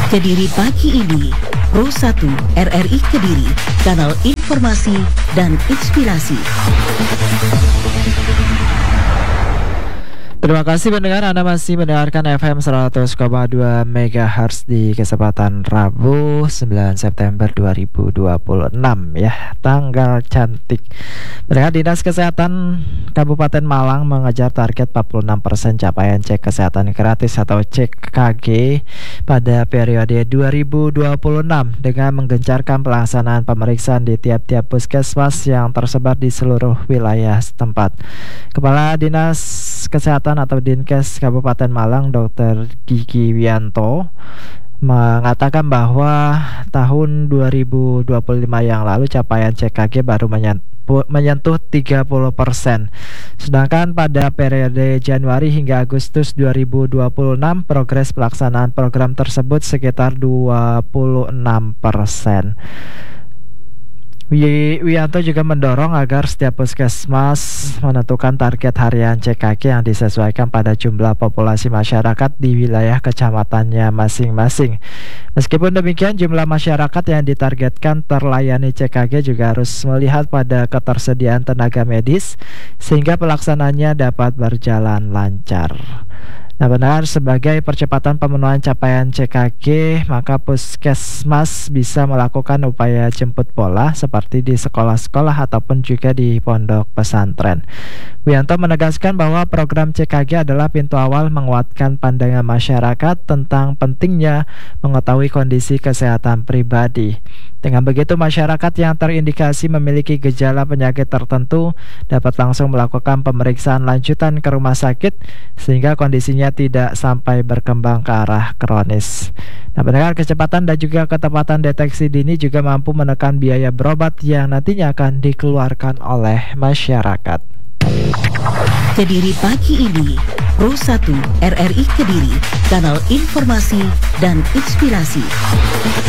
Kediri pagi ini, Pro 1 RRI Kediri, kanal informasi dan inspirasi. Terima kasih pendengar, Anda masih mendengarkan FM 100,2 MHz di kesempatan Rabu 9 September 2026 ya, tanggal cantik. Pendengar, Dinas Kesehatan Kabupaten Malang mengejar target 46% capaian cek kesehatan gratis atau CKG pada periode 2026 dengan menggencarkan pelaksanaan pemeriksaan di tiap-tiap puskesmas yang tersebar di seluruh wilayah setempat. Kepala Dinas Kesehatan atau Dinkes Kabupaten Malang, Dr. Gigi Wianto, mengatakan bahwa tahun 2025 yang lalu capaian CKG baru menyentuh 30%. Sedangkan pada periode Januari hingga Agustus 2026 progres pelaksanaan program tersebut sekitar 26%. Wianto juga mendorong agar setiap puskesmas menentukan target harian CKG yang disesuaikan pada jumlah populasi masyarakat di wilayah kecamatannya masing-masing. Meskipun demikian, jumlah masyarakat yang ditargetkan terlayani CKG juga harus melihat pada ketersediaan tenaga medis sehingga pelaksanaannya dapat berjalan lancar. Nah, benar, sebagai percepatan pemenuhan capaian CKG, maka puskesmas bisa melakukan upaya jemput bola seperti di sekolah-sekolah ataupun juga di pondok pesantren. Wianto menegaskan bahwa program CKG adalah pintu awal menguatkan pandangan masyarakat tentang pentingnya mengetahui kondisi kesehatan pribadi. Dengan begitu, masyarakat yang terindikasi memiliki gejala penyakit tertentu dapat langsung melakukan pemeriksaan lanjutan ke rumah sakit sehingga kondisinya tidak sampai berkembang ke arah kronis. Nah, pendengar, kecepatan dan juga ketepatan deteksi dini juga mampu menekan biaya berobat yang nantinya akan dikeluarkan oleh masyarakat. Kediri pagi ini, Pro 1 RRI Kediri, kanal informasi dan inspirasi.